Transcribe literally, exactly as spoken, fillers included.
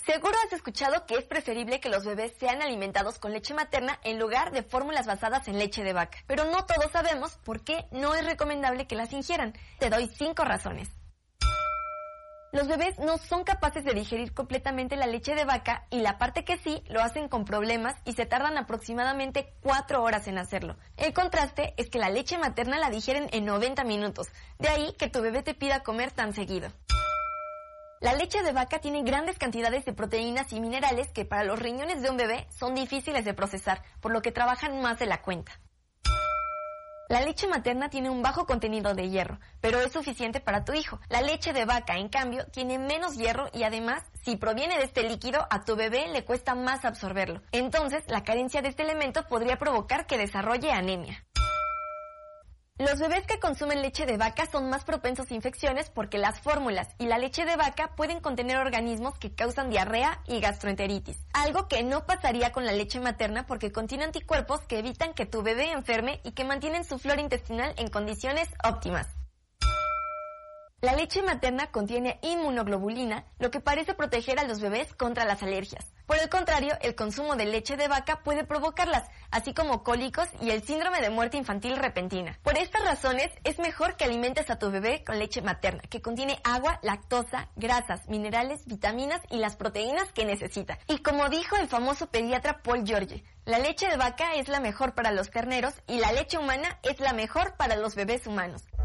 Seguro has escuchado que es preferible que los bebés sean alimentados con leche materna en lugar de fórmulas basadas en leche de vaca. Pero no todos sabemos por qué no es recomendable que las ingieran. Te doy cinco razones. Los bebés no son capaces de digerir completamente la leche de vaca y la parte que sí lo hacen con problemas y se tardan aproximadamente cuatro horas en hacerlo. El contraste es que la leche materna la digieren en noventa minutos, de ahí que tu bebé te pida comer tan seguido. La leche de vaca tiene grandes cantidades de proteínas y minerales que para los riñones de un bebé son difíciles de procesar, por lo que trabajan más de la cuenta. La leche materna tiene un bajo contenido de hierro, pero es suficiente para tu hijo. La leche de vaca, en cambio, tiene menos hierro y además, si proviene de este líquido, a tu bebé le cuesta más absorberlo. Entonces, la carencia de este elemento podría provocar que desarrolle anemia. Los bebés que consumen leche de vaca son más propensos a infecciones porque las fórmulas y la leche de vaca pueden contener organismos que causan diarrea y gastroenteritis, algo que no pasaría con la leche materna porque contiene anticuerpos que evitan que tu bebé enferme y que mantienen su flora intestinal en condiciones óptimas. La leche materna contiene inmunoglobulina, lo que parece proteger a los bebés contra las alergias. Por el contrario, el consumo de leche de vaca puede provocarlas, así como cólicos y el síndrome de muerte infantil repentina. Por estas razones, es mejor que alimentes a tu bebé con leche materna, que contiene agua, lactosa, grasas, minerales, vitaminas y las proteínas que necesita. Y como dijo el famoso pediatra Paul George, la leche de vaca es la mejor para los terneros y la leche humana es la mejor para los bebés humanos.